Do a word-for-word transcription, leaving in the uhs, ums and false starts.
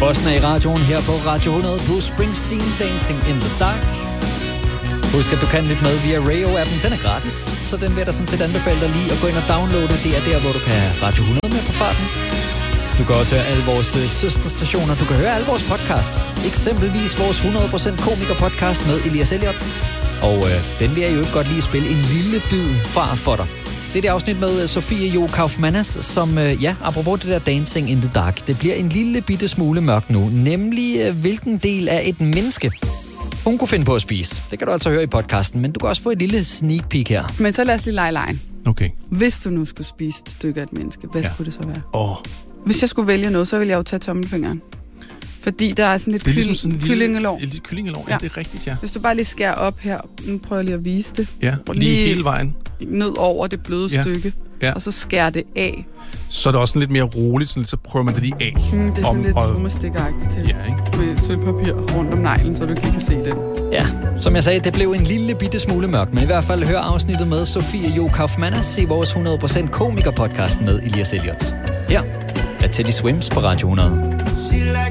Bossen er i radioen her på Radio hundrede. Bruce Springsteen, Dancing in the Dark. Husk, at du kan lytte med via Radio-appen. Den er gratis, så den vil jeg da sådan set anbefale dig lige at gå ind og downloade. Det er der, hvor du kan have Radio hundrede med på farten. Du kan også høre alle vores søsterstationer. Du kan høre alle vores podcasts. Eksempelvis vores hundrede procent komiker-podcast med Elias Elliot. Og øh, den vil jeg jo godt lige spille en lille bid fra for dig. Det er det afsnit med Sofie Jo Kaufmannas, som, øh, ja, apropos det der Dancing in the Dark, det bliver en lille bitte smule mørkt nu. Nemlig, øh, hvilken del af et menneske hun kunne finde på at spise. Det kan du altså høre i podcasten, men du kan også få et lille sneak peek her. Men så lad os lige lege lejen. Okay. Hvis du nu skulle spise et stykke af et menneske, hvad ja. skulle det så være? Åh. Oh. Hvis jeg skulle vælge noget, så ville jeg jo tage tommelfingeren. Fordi der er sådan lidt ligesom kyl- sådan kyllingelår. Et lille kyllingelår, ja. ja, det er rigtigt, ja. Hvis du bare lige skærer op her, nu prøver jeg lige at vise det. Ja, lige, lige hele vejen. Ned over det bløde ja. stykke, ja. og så skærer det af. Så er det også sådan lidt mere roligt, sådan lidt, så prøver man det lige af. Mm, det er sådan om, lidt og... trommestikkeragtigt til. Ja, ikke? Med sølvpapir rundt om neglen, så du ikke kan se den. Ja, som jeg sagde, det blev en lille bitte smule mørkt, men i hvert fald hør afsnittet med Sofie Jo Kaufmannas i vores hundrede procent komiker-podcast med Elias Elliot. Her er Teddy Swims på Radio hundrede.